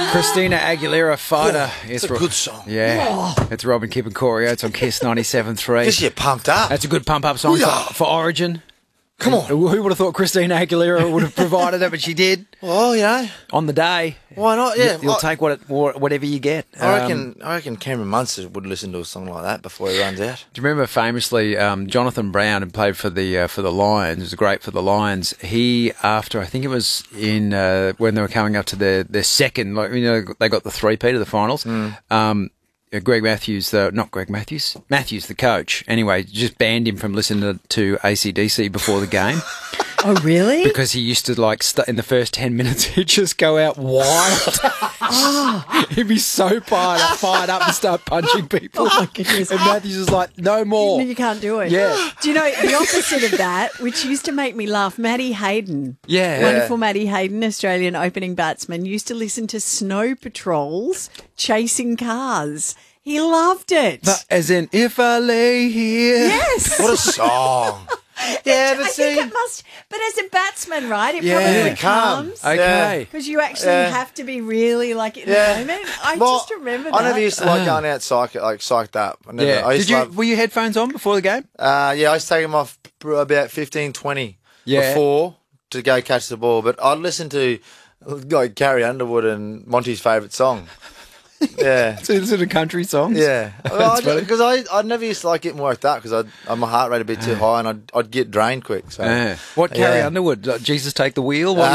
Christina Aguilera, Fighter. It's a good song. Yeah. It's Robin, Kip and Corey. It's on Kiss 97.3. Just get pumped up. That's a good pump-up song for Origin. Come on. Who would have thought Christina Aguilera would have provided it, but she did. Well, you know. On the day. Why not? Yeah. You'll take whatever you get. I reckon Cameron Munster would listen to a song like that before he runs out. Do you remember famously Jonathan Brown, who played for the Lions, was great for the Lions. He, after I think it was in when they were coming up to their second, they got the three-peat of the finals. Matthews, the coach. Anyway, just banned him from listening to AC/DC before the game. Oh, really? Because he used to, in the first 10 minutes, he'd just go out wild. He'd be so fired up and start punching people. Oh, my goodness. And Matthews was like, no more. You can't do it. Yeah. Do you know, the opposite of that, which used to make me laugh, Matty Hayden. Yeah. Wonderful Matty Hayden, Australian opening batsman, used to listen to Snow Patrols chasing cars. He loved it. As in, if I lay here. Yes. What a song. Yeah, but I see, think it must, but as a batsman, right? It Yeah. probably It calm. comes. Okay. Because you actually have to be really in the moment. I just remember that. I never used to like going out psyched up. I never, Yeah. I used to love, Were your headphones on before the game? I used to take them off about 15, 20 before to go catch the ball. But I'd listen to like Carrie Underwood and Monty's favourite song. Yeah. So is it a country song? Yeah, funny. because I never used to like getting worked up because my heart rate a bit too high and I'd get drained quick. So What Carrie Underwood? Jesus take the wheel? no,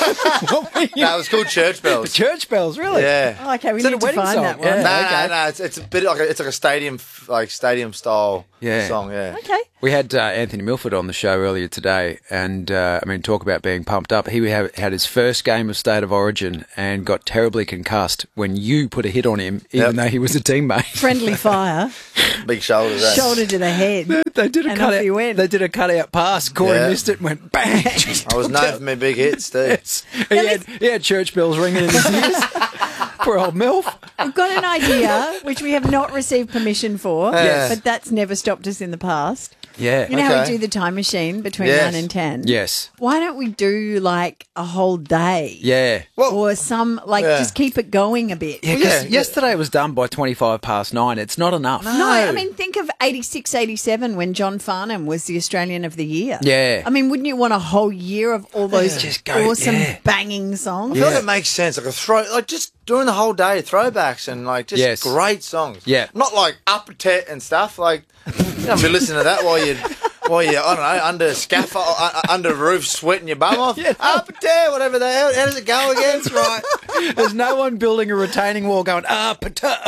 it was called Church Bells. Church bells, really? Yeah. Oh, okay, we Is it need a to wedding find song? that one. Yeah. No, it's a bit like it's like a stadium style song. Yeah. Okay. We had Anthony Milford on the show earlier today, and talk about being pumped up. He had his first game of State of Origin and got terribly concussed when you put a hit on him, even though he was a teammate. Friendly fire, Big shoulders. Eh? shoulder to the head. They did a And cut off out. you went. They did a cutout pass. Corey missed it and went bang. I was known for my big hits too. Yes. He had church bells ringing in his ears. Poor old MILF. I've got an idea which we have not received permission for, Yes. but that's never stopped us in the past. Yeah. You know how we Okay. do the time machine between Yes. 9 and 10? Yes. Why don't we do like a whole day? Yeah. Or some, just keep it going a bit. Yeah, 'cause yesterday was done by 9:25. It's not enough. No, I mean, think of 86, 87 when John Farnham was the Australian of the Year. Yeah. I mean, wouldn't you want a whole year of all those Just go, awesome banging songs? I feel like it makes sense. Just during the whole day, throwbacks and Yes. great songs. Yeah. Not like Uppertet and stuff. Like, you don't be listening to that while you I don't know, under scaffold, under roof, sweating your bum off. Uppertet, whatever the hell. How does it go again? That's right. There's no one building a retaining wall going, Uppertet.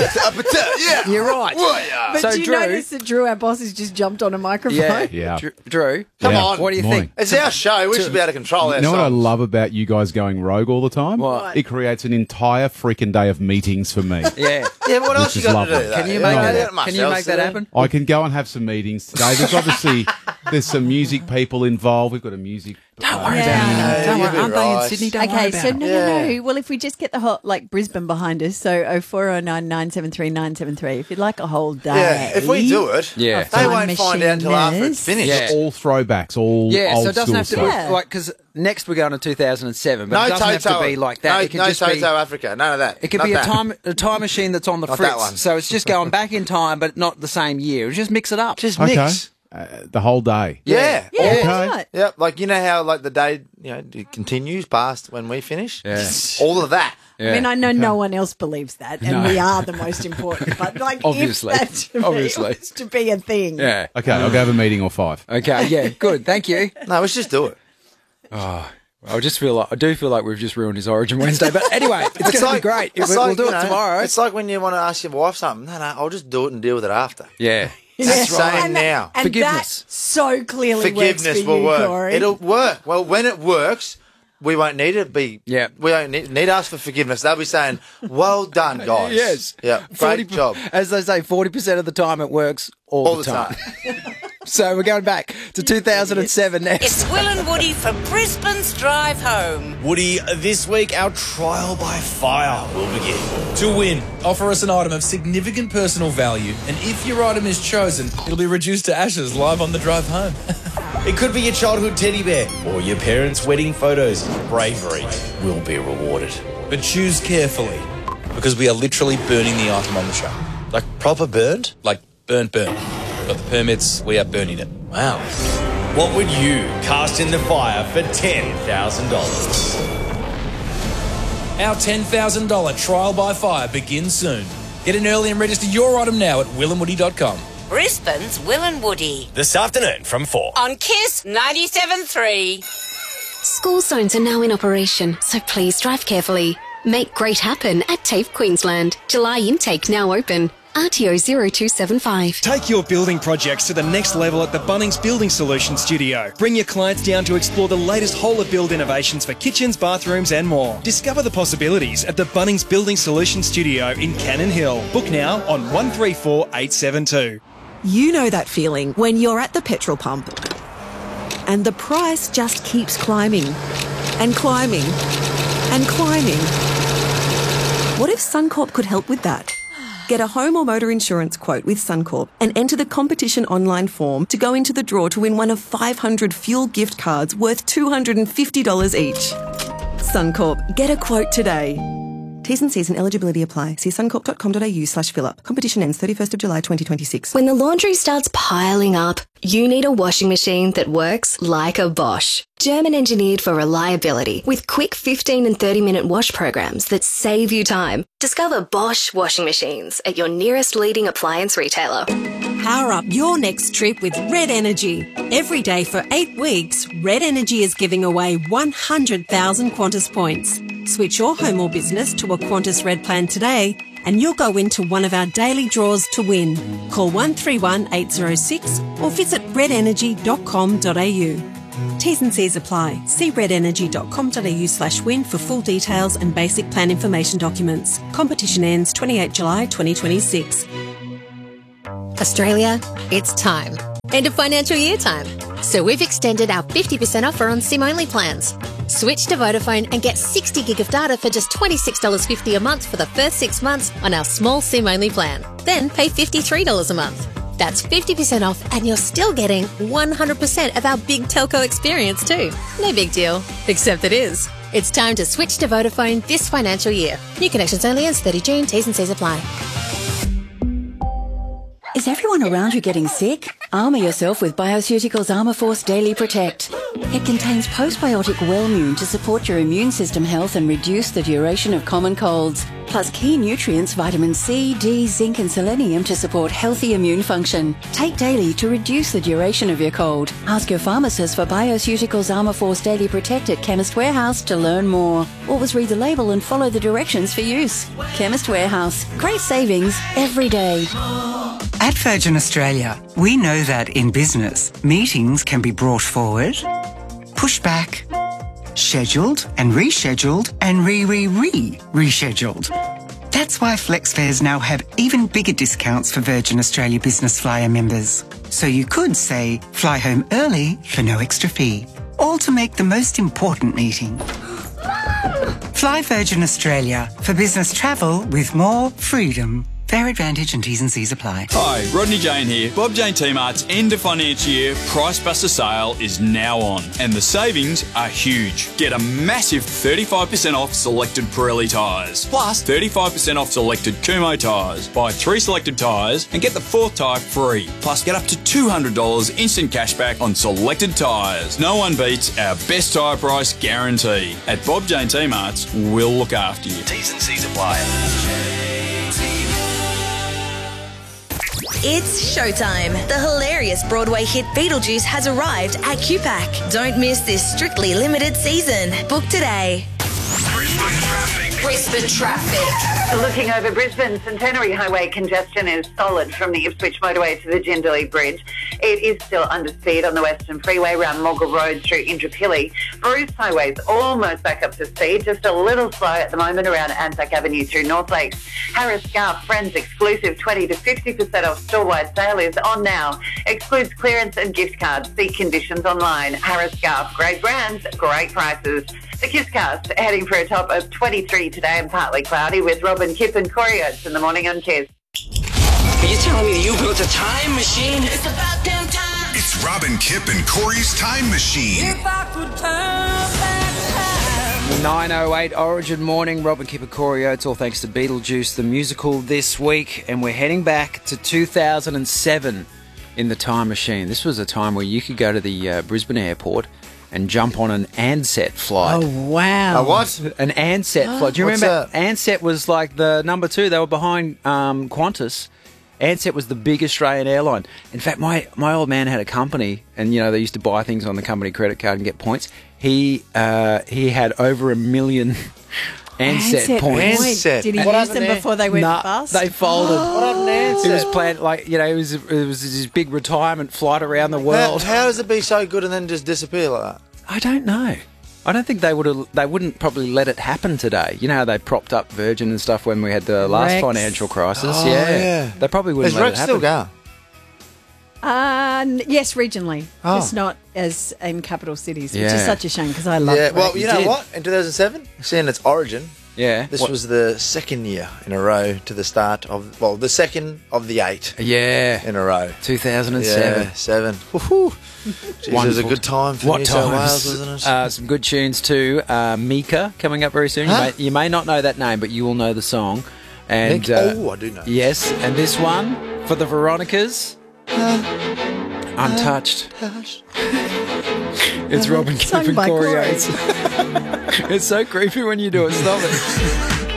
Yeah. You're right. But So, do you Drew- notice that Drew, our boss, has just jumped on a microphone? Yeah. Drew, Come Yeah. on. what do you Morning. think? It's our show. We should be able to control our You know what I songs. love about you guys going rogue all the time? What? It creates an entire freaking day of meetings for me. Yeah. Yeah, but what else you is got to lovely. do? Can you though? make Yeah, that? much Can you else make to that do. happen? I can go and have some meetings today. There's obviously some music people involved. We've got a music. Don't worry Yeah, about I it. know. Don't You'll worry. be Aren't they in right. Sydney? Don't worry Okay, about so it. no. Well, if we just get the whole, Brisbane behind us, so 0409 973 973, if you'd like a whole day. Yeah, if we do it, Yeah. they Time won't find out until after it's machinist. finished. Yeah. All throwbacks, all Yeah, old so it doesn't school have to stuff. be because next we're going to 2007, but No it doesn't have to Toto. be like that. No, it can no just Toto be. Africa. None of that. It could Not be that. a time machine that's on the Not that one. fritz. So it's just going back in time, but not the same year. Just mix it up. Just Okay. mix. The whole day. Yeah. Yeah, Okay. that's right. Yeah, like you know how like the day it continues past when we finish. Yeah. All of that. Yeah. I mean, I know no one else believes that, and No. we are the most important. But Obviously. if that to me Obviously. was to be a thing, Yeah. Okay, I'll go have a meeting or 5. Okay. Yeah. Good. Thank you. No, let's just do it. I do feel like we've just ruined his Origin Wednesday. But anyway, it's going to be great. it's We'll like, do you it know, tomorrow. It's like when you want to ask your wife something. No, I'll just do it and deal with it after. Yeah. That's right. saying now. and Forgiveness. that so clearly Forgiveness works for will you, work. Corey. It'll work. Well, when it works, we won't need it be. Yeah. We won't need us for forgiveness. They'll be saying, "Well done, guys." Yes. Yeah. Great job. As they say, 40% of the time it works all the time. So we're going back to 2007 next. It's Will and Woody for Brisbane's Drive Home. Woody, this week our trial by fire will begin. To win, offer us an item of significant personal value, and if your item is chosen, it'll be reduced to ashes live on the drive home. It could be your childhood teddy bear or your parents' wedding photos. Bravery will be rewarded. But choose carefully, because we are literally burning the item on the show. Like proper burnt? Like burnt. Got the permits, we are burning it. Wow. What would you cast in the fire for $10,000? Our $10,000 trial by fire begins soon. Get in early and register your item now at willandwoody.com. Brisbane's Will and Woody. This afternoon from 4. On Kiss 97.3. School zones are now in operation, so please drive carefully. Make great happen at TAFE Queensland. July intake now open. RTO 0275. Take your building projects to the next level at the Bunnings Building Solutions Studio. Bring your clients down to explore the latest whole-of-build innovations for kitchens, bathrooms and more. Discover the possibilities at the Bunnings Building Solutions Studio in Cannon Hill. Book now on 134872. You know that feeling when you're at the petrol pump and the price just keeps climbing and climbing and climbing. What if Suncorp could help with that? Get a home or motor insurance quote with Suncorp and enter the competition online form to go into the draw to win one of 500 fuel gift cards worth $250 each. Suncorp, get a quote today. T's and C's and eligibility apply. See suncorp.com.au/fill-up. Competition ends 31st of July 2026. When the laundry starts piling up, you need a washing machine that works like a Bosch. German engineered for reliability with quick 15 and 30-minute wash programs that save you time. Discover Bosch washing machines at your nearest leading appliance retailer. Power up your next trip with Red Energy. Every day for 8 weeks, Red Energy is giving away 100,000 Qantas points. Switch your home or business to a Qantas Red plan today and you'll go into one of our daily draws to win. Call 131 806 or visit redenergy.com.au. T's and C's apply. See redenergy.com.au/win for full details and basic plan information documents. Competition ends 28 July 2026. Australia, it's time. End of financial year time. So we've extended our 50% offer on SIM-only plans. Switch to Vodafone and get 60 gig of data for just $26.50 a month for the first 6 months on our small SIM-only plan. Then pay $53 a month. That's 50% off and you're still getting 100% of our big telco experience too. No big deal. Except it is. It's time to switch to Vodafone this financial year. New connections only ends 30 June. T's and C's apply. Is everyone around you getting sick? Armour yourself with Bioceuticals Armour Force Daily Protect. It contains postbiotic Wellmune to support your immune system health and reduce the duration of common colds. Plus key nutrients, vitamin C, D, zinc and selenium to support healthy immune function. Take daily to reduce the duration of your cold. Ask your pharmacist for Bioceuticals Armour Force Daily Protect at Chemist Warehouse to learn more. Always read the label and follow the directions for use. Chemist Warehouse. Great savings every day. At Virgin Australia, we know that in business, meetings can be brought forward, pushed back, scheduled and rescheduled and rescheduled. That's why FlexFares now have even bigger discounts for Virgin Australia Business Flyer members. So you could say, fly home early for no extra fee, all to make the most important meeting. Fly Virgin Australia for business travel with more freedom. Fair advantage and T's and C's apply. Hi, Rodney Jane here. Bob Jane T-Mart's end of financial year Price Buster sale is now on and the savings are huge. Get a massive 35% off selected Pirelli tyres, plus 35% off selected Kumho tyres. Buy 3 selected tyres and get the 4th tyre free, plus get up to $200 instant cashback on selected tyres. No one beats our best tyre price guarantee. At Bob Jane T-Mart's, we'll look after you. T's and C's apply. It's showtime. The hilarious Broadway hit Beetlejuice has arrived at QPAC. Don't miss this strictly limited season. Book today. Brisbane traffic. Looking over Brisbane, Centenary Highway congestion is solid from the Ipswich motorway to the Jindalee Bridge. It is still under speed on the Western Freeway around Moggill Road through Indooroopilly. Bruce Highway's almost back up to speed, just a little slow at the moment around Anzac Avenue through North Lakes. Harris Scarf Friends exclusive 20 to 50% off store-wide sale is on now. Excludes clearance and gift cards. See conditions online. Harris Scarf, great brands, great prices. The Kisscast heading for a top of 23 today and partly cloudy with Robin, Kip and Corey Oates in the morning on Kiss. Are you telling me you built a time machine? It's about damn time. It's Robin Kipp and Corey's Time Machine. If I could turn back time. 9:08 Origin morning. Robin Kipp and Corey Oates, all thanks to Beetlejuice, the musical this week. And we're heading back to 2007 in the Time Machine. This was a time where you could go to the Brisbane airport and jump on an Ansett flight. Oh, wow. A what? An Ansett flight. Do you What's remember? that? Ansett was like the number 2. They were behind Qantas. Ansett was the big Australian airline. In fact, my old man had a company, and they used to buy things on the company credit card and get points. He had over 1 million Ansett points. Ansett. Did he use them before they went bust? They folded. What happened to Ansett? It was planned it was his big retirement flight around the world. How does it be so good and then just disappear like that? I don't know. I don't think they wouldn't probably let it happen today. You know how they propped up Virgin and stuff when we had the last Rex. financial crisis? Oh, yeah. They probably wouldn't Does let Rex it happen. still go? Yes, regionally. Oh. Just not as in capital cities, which Yeah. is such a shame because I love Yeah, well, Rex. you know what? In 2007, seeing its origin, Yeah. this was the second year in a row to the start of, the second of the 8 Yeah. in a row. 2007. Yeah, 7. Woohoo. Jeez, it was a Wonderful. good time for What New South times? Wales, wasn't it? Some good tunes too. Mika coming up very soon. Huh? You may not know that name, but you will know the song. And Mika? Oh, I do know. Yes, and this one for the Veronicas. Untouched. It's Robin Kipp Sung and by Corey Corey. Oates. It's so creepy when you do it. Stop it.